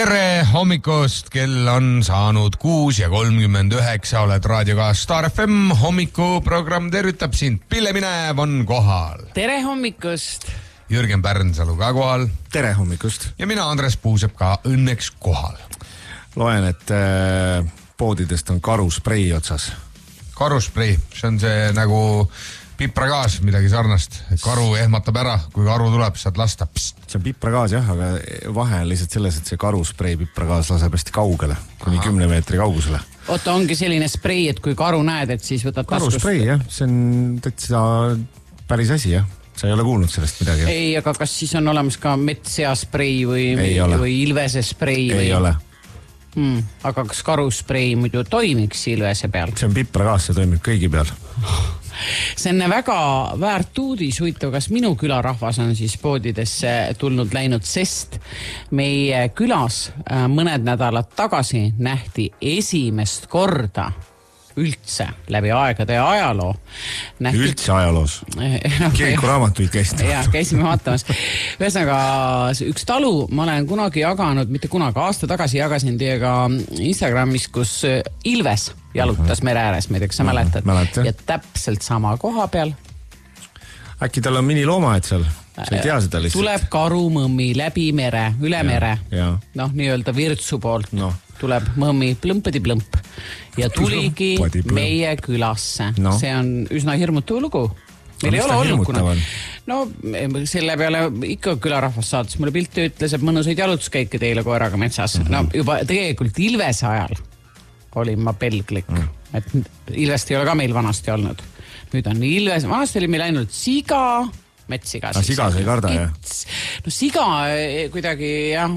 Tere hommikust, kell on saanud 6:39, oled raadiokaas Star FM, hommikuprogramm tervitab sind, Pille Minev on kohal. Tere hommikust. Jürgen Pärnsalu ka kohal. Tere hommikust. Ja mina, Andres Puusep, ka õnneks kohal. Loen, et poodidest on karusprei otsas. Karusprei, see on see nagu pipragaas, midagi sarnast. Karu ehmatab ära, kui karu tuleb, saad lasta. Pst. See on pipragaas jah, aga vahe on lihtsalt selles, et see karusprei pipragaas laseb hästi kaugele, kuni 10 meetri kaugusele. Oota, ongi selline sprei, et kui karu näed, et siis võtad taskust. Karusprei jah, see on täitsa päris asi jah. Sa ei ole kuulnud sellest midagi. Ei, aga kas siis on olemas ka metssea-sprei või ilvese sprei? Ei ole. Aga kas karusprei muidu toimiks ilvese peal? See on pipragaas, see toimib kõigi peal. See on väga väärt uudis, huvitav, kas minu külarahvas on siis poodidesse tulnud läinud, sest meie külas mõned nädalad tagasi nähti esimest korda üldse läbi aegade ja ajaloo. Üldse ajaloos? Kirikuraamatuid käisime. Jah, käisime vaatamas. Ühesõnaga, üks talu ma olen kunagi jaganud, mitte kunagi, aasta tagasi jagasin teiega Instagramis, kus ilves jalutas mere ääres, ma ei tea, kas sa mäletad. Ja täpselt sama koha peal. Äkki tal on miniloomaaed seal? Sa ei tea seda lihtsalt. Tuleb karumõmmi läbi mere, üle mere. Noh, nii-öelda Virtsu poolt. Tuleb mõmmi plõmpadi-plõmp ja tuligi meie külasse. See on üsna hirmutav lugu. Meil ei ole olnud kunagi. No selle peale ikka külarahvas saates mulle pilti ütles, et mõnusaid jalutuskäike teile koeraga metsas. No juba tegelikult ilvese ajal olin ma pelglik. Et ilvest ei ole ka meil vanasti olnud. Nüüd on ilves, vanasti oli meil ainult siga, metssiga. Siga sa ei karda, jah? No siga kuidagi, jah,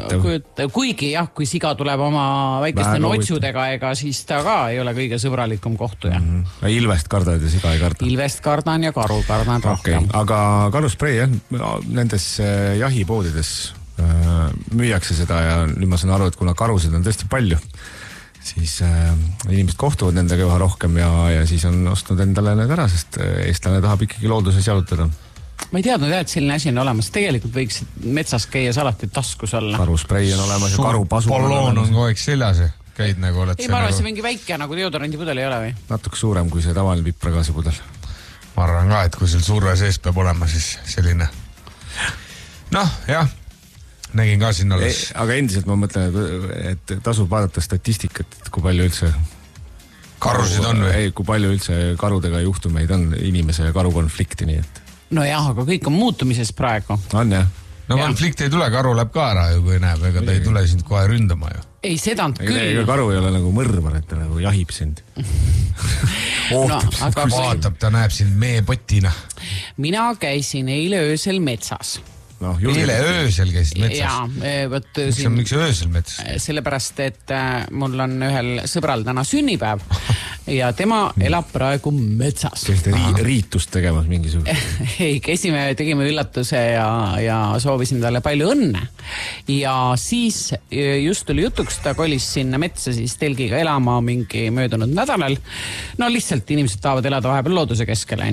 kuigi jah, kui siga tuleb oma väikeste notsudega, ega siis ta ka ei ole kõige sõbralikum kohtuja. Ilvest kardad ja siga ei karda? Ilvest kardan ja karu kardan rohkem. Aga karusprei, jah, nendes jahipoodides müüakse seda ja nüüd ma saan aru, et kuna karusid on tõesti palju, siis inimesed kohtuvad nendega üha rohkem ja siis on ostnud endale need ära, sest eestlane tahab ikkagi looduses jalutada. Ma ei teadnud, et selline asi on olemas. Tegelikult võiks metsas käies alati taskus olla. Karusprei on olemas ja karupasu. Polloon on kogu aeg seljas. Käid nagu oled ei, ma arvan, see mingi väike nagu deodorandipudel ei ole või? Natuke suurem kui see tavaline pipragaasipudel. Ma arvan ka, et kui seal surve sees peab olema, siis selline. Noh, jah. Nägin ka siin alles. Aga endiselt ma mõtlen, et tasub vaadata statistikat, et kui palju üldse karusid on või? Ei, kui palju üldse karudega juhtumeid on inimese ja karu konflikti, nii et no jah, aga kõik on muutumises praegu. On jah. No konflikt ei tule, karu läheb ka ära ju, kui näeb, ega ta ei tule sind kohe ründama ju. Ei, seda on küll. Ega karu ei ole nagu mõrvar, et ta nagu jahib sind. Ootab sind. Vaatab, ta näeb sind meepotina. Mina käisin eile öösel metsas. Eile öösel käisid metsas? Jaa. Miks öösel metsas? Sellepärast, et mul on ühel sõbral täna sünnipäev ja tema elab praegu metsas. Käisite riitust tegemas mingisugune? Ei, tegime üllatuse ja soovisin talle palju õnne. Ja siis just oli jutuks, ta kolis sinna metsa siis telgiga elama mingi möödunud nädalal. No lihtsalt inimesed tahavad elada vahepeal looduse keskel.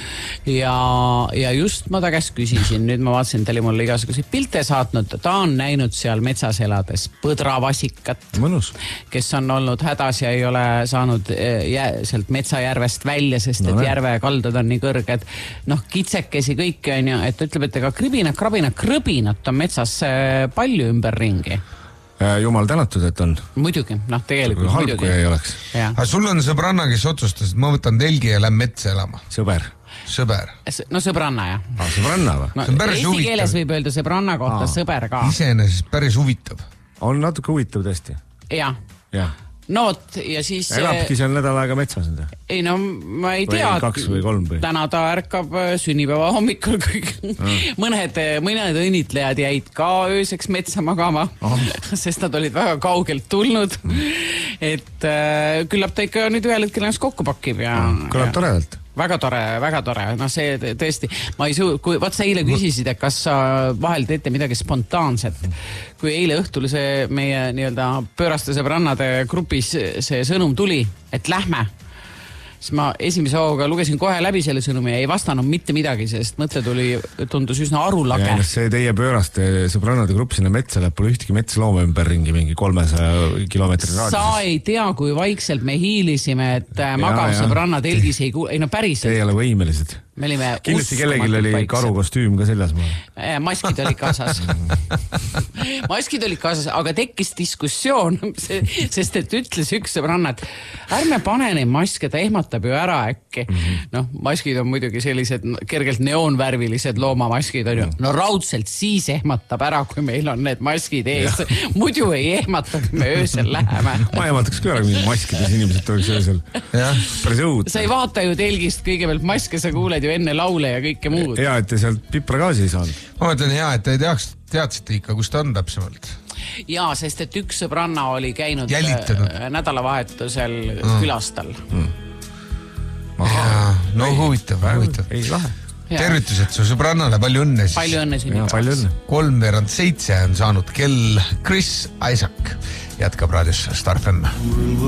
Ja just ma ta käest küsisin, nüüd ma vaatasin, ta oli mulle igasuguseid pilte saatnud, ta on näinud seal metsas elades põdravasikat, kes on olnud hädas ja ei ole saanud sealt metsajärvest välja, sest et järve kaldad on nii kõrged. Noh, kitsekesi kõik on ju, et ütleb, et ega krõbinat on metsas palju ümber ringi. Jumal tänatud, et on. Muidugi, tegelikult muidugi. Halku ei oleks. Aga sul on sõbranna, kes otsustas, et ma võtan telgi ja lähen metsa elama. Sõber. No sõbranna, jah. Sõbranna või? No, eesti keeles võib öelda sõbranna kohta sõber ka. Iseenesest päris huvitav. On natuke huvitav tõesti. Jah. No, ja siis elabki seal nädal aega metsas enda? Ei, no ma ei tea. Või 2 või 3 või? Täna ta ärkab sünnipäeva hommikul kõik. Mõned õnnitlejad jäid ka ööseks metsa magama, sest nad olid väga kaugelt tulnud. Et küllap ta ikka nüüd ühel hetkel ennast kokku pakib. Kõlab toredalt. Väga tore. No see tõesti, ma ei vaat sa eile küsisid, et kas sa vahel teete midagi spontaanset. Kui eile õhtul see meie nii-öelda pööraste sõbrannade grupis see sõnum tuli, et lähme, siis ma esimese hooga lugesin kohe läbi selle sõnumi ja ei vastanud mitte midagi, sest mõte tundus üsna arulage. Ja see teie pööraste sõbrannade grupp sinna metsa läheb, pole ühtegi metslooma ümberringi mingi 300 kilomeetri raadiuses. Sa ei tea, kui vaikselt me hiilisime, et magav sõbranna telgis ei kuule, ei no päriselt. Te ei ole võimelised. Me olime kindlasti kellelgi oli karukostüüm ka seljas. Maskid olid kaasas. Maskid olid kaasas, aga tekkis diskussioon, sest et ütles üks sõbranna, et ärme pane neid maske, ta ehmatab ju ära äkki. Noh, maskid on muidugi sellised kergelt neoonvärvilised loomamaskid on ju. No raudselt siis ehmatab ära, kui meil on need maskid ees. Muidu ei ehmata, kui me öösel läheme. Ma ehmataks ka ära, kui maskides inimesed tuleks öösel. Päris õud. Sa ei vaata ju telgist kõigepealt maske, sa kuuled ju enne laule ja kõike muud. Hea, et te sealt pipragaasi ei saanud. Ma mõtlen hea, et te teadsite ikka, kus ta on täpsemalt. Jaa, sest et üks sõbranna oli käinud nädalavahetusel külastal. No huvitav. Ei lahe. Tervitused su sõbrannale, palju õnne siis. Palju õnne sünnipäevaks. 3:07 on saanud kell Chris Isaac. Jätkab raadios Star FM.